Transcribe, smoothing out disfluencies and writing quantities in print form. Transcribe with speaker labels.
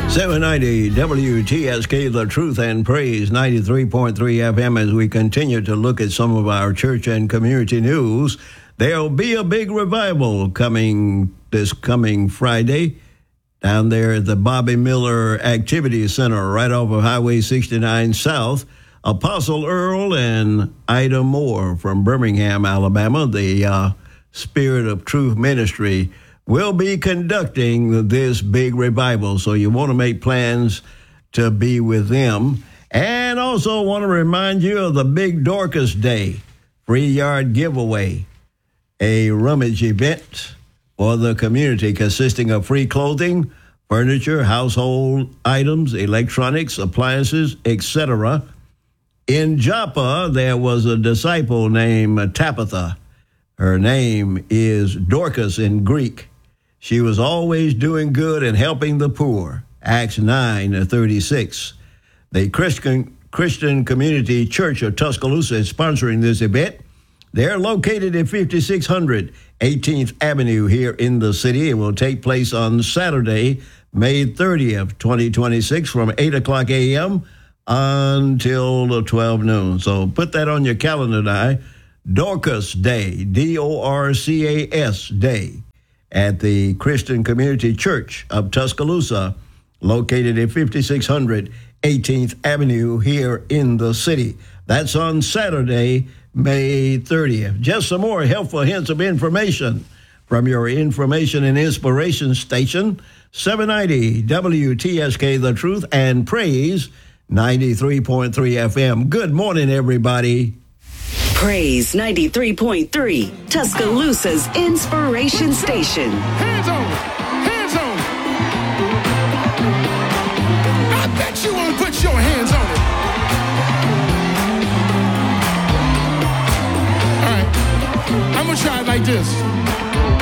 Speaker 1: 790 WTSK, The Truth and Praise, 93.3 FM. As we continue to look at some of our church and community news, there'll be a big revival coming this coming Friday down there at the Bobby Miller Activity Center right off of Highway 69 South. Apostle Earl and Ida Moore from Birmingham, Alabama, the Spirit of Truth Ministry, will be conducting this big revival. So you want to make plans to be with them. And also want to remind you of the Big Dorcas Day free yard giveaway, a rummage event for the community consisting of free clothing, furniture, household items, electronics, appliances, etc. In Joppa, there was a disciple named Tabitha. Her name is Dorcas in Greek. She was always doing good and helping the poor. Acts 9:36. The Christian Community Church of Tuscaloosa is sponsoring this event. They're located at 5600 18th Avenue here in the city. It will take place on Saturday, May 30th, 2026, from 8 o'clock a.m. until 12 noon. So put that on your calendar now. Dorcas Day, D-O-R-C-A-S Day, at the Christian Community Church of Tuscaloosa, located at 5600 18th Avenue here in the city. That's on Saturday, May 30th. Just some more helpful hints of information from your information and inspiration station, 790 WTSK, The Truth and Praise, 93.3 FM. Good morning, everybody.
Speaker 2: Praise 93.3, Tuscaloosa's inspiration station.
Speaker 3: Hands on it. Hands on it. I bet you won't put your hands on it. All right. I'm going to try it like this.